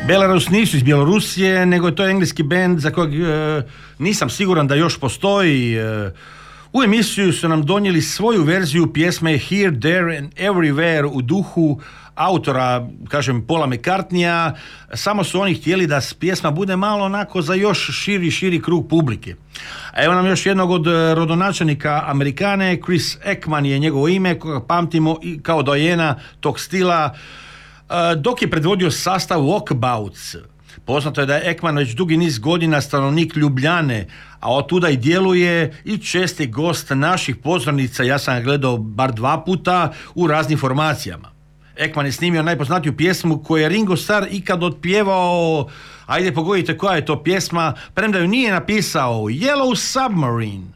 Belarus nisu iz Bjelorusije, nego je to engleski bend za kojeg nisam siguran da još postoji. U emisiju su nam donijeli svoju verziju pjesme Here, There and Everywhere u duhu autora, kažem, Paula McCartneya. Samo su oni htjeli da pjesma bude malo onako za još širi krug publike. A evo nam još jednog od rodonačelnika Amerikane, Chris Ekman je njegovo ime, koga pamtimo i kao dojena tog stila, dok je predvodio sastav Walkabouts. Poznato je da je Ekman već dugi niz godina stanovnik Ljubljane, a otuda i djeluje i česti gost naših pozornica. Ja sam ga gledao bar 2 puta u raznim formacijama. Ekman je snimio najpoznatiju pjesmu koju je Ringo Starr ikad otpjevao. Ajde pogodite koja je to pjesma, premda ju nije napisao. Yellow Submarine.